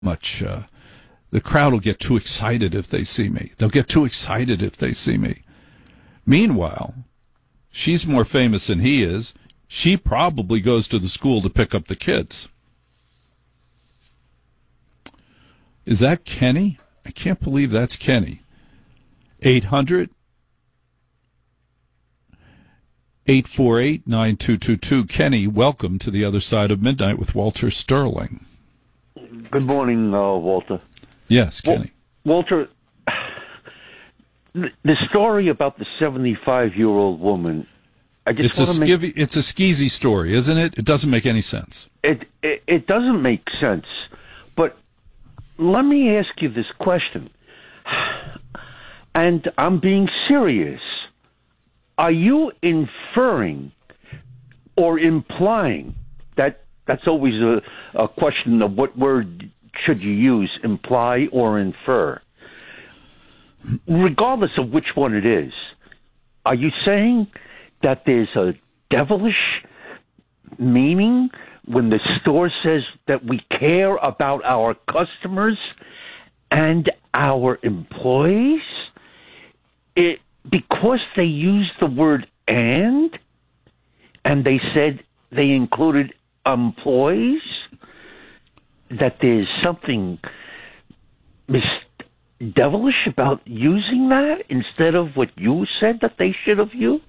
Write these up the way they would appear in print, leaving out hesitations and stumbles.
much. The crowd will get too excited if they see me. They'll get too excited if they see me. Meanwhile, she's more famous than he is. She probably goes to the school to pick up the kids. Is that Kenny? I can't believe that's Kenny. 800-848-9222. Kenny, welcome to the other side of midnight with Walter Sterling. Good morning, Walter. Yes, Kenny. Walter, the story about the 75-year-old woman, It's a skeezy story, isn't it? It doesn't make any sense. It doesn't make sense. But let me ask you this question, and I'm being serious. Are you inferring or implying that that's always a question of what word should you use, imply or infer? Regardless of which one it is, are you saying that there's a devilish meaning when the store says that we care about our customers and our employees? Because they used the word and they said they included employees, that there's something devilish about using that instead of what you said that they should have used?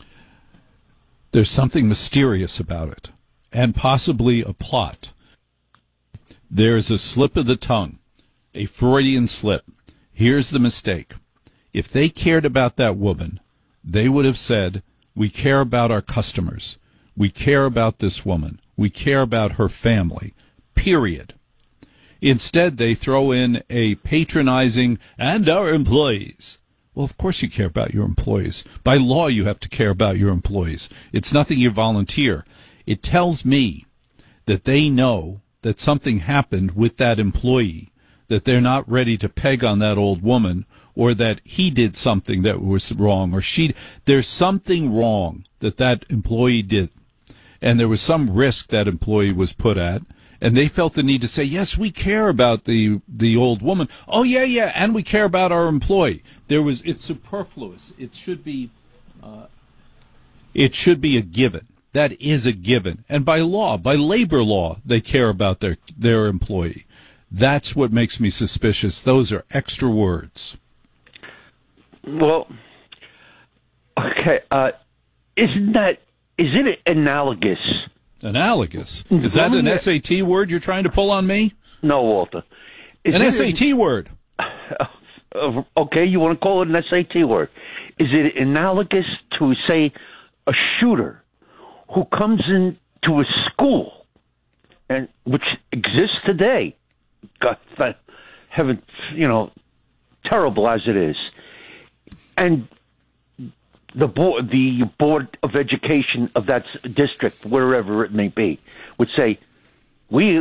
There's something mysterious about it, and possibly a plot. There's a slip of the tongue, a Freudian slip. Here's the mistake. If they cared about that woman, they would have said, we care about our customers. We care about this woman. We care about her family, period. Instead, they throw in a patronizing, and our employees. Well, of course you care about your employees. By law, you have to care about your employees. It's nothing you volunteer. It tells me that they know that something happened with that employee, that they're not ready to peg on that old woman, or that he did something that was wrong, or there's something wrong that employee did. And there was some risk that employee was put at, and they felt the need to say, yes, we care about the old woman. Oh, yeah, and we care about our employee. It's superfluous. It should be a given. That is a given. And by law, by labor law, they care about their employee. That's what makes me suspicious. Those are extra words. Well, okay. Is it analogous? Analogous? Is that an SAT word you're trying to pull on me? No, Walter. An SAT word. Okay, you want to call it an SAT word. Is it analogous to, say, a shooter who comes into a school, and which exists today, God, heaven, terrible as it is, and the board of education of that district, wherever it may be, would say, we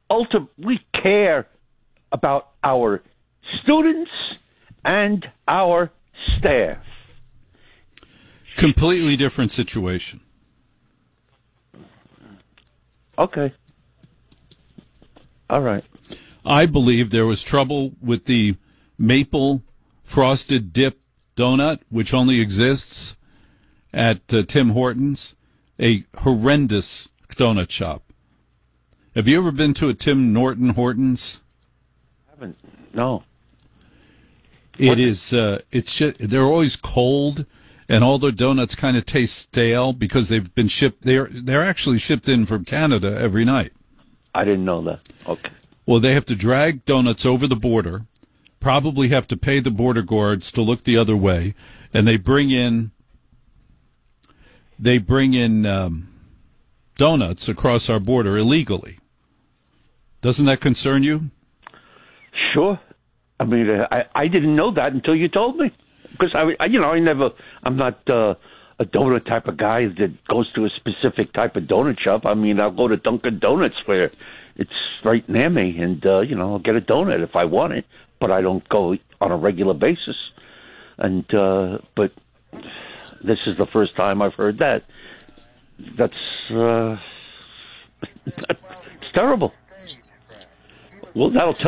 care about our students and our staff. Completely different situation. Okay. All right. I believe there was trouble with the maple frosted dip donut, which only exists at Tim Hortons, a horrendous donut shop. Have you ever been to a Tim Hortons? I haven't. No. It's just, they're always cold, and all their donuts kind of taste stale because they've been shipped. They're actually shipped in from Canada every night. I didn't know that. Okay. Well, they have to drag donuts over the border, probably have to pay the border guards to look the other way, and they bring in donuts across our border illegally. Doesn't that concern you? Sure. I mean, I didn't know that until you told me, because I'm not a donut type of guy that goes to a specific type of donut shop. I mean, I'll go to Dunkin' Donuts where it's right near me, and I'll get a donut if I want it, but I don't go on a regular basis. And but this is the first time I've heard that. That's it's terrible. Well, that'll tell